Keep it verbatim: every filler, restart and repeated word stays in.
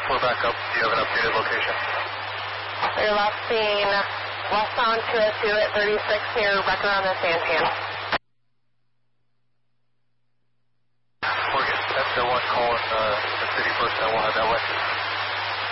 four back up. Do you have an updated location? Your last seen westbound two S two at thirty-six near Record on the Santan. Morgan, that's the one calling uh, the city first, and we'll have that way.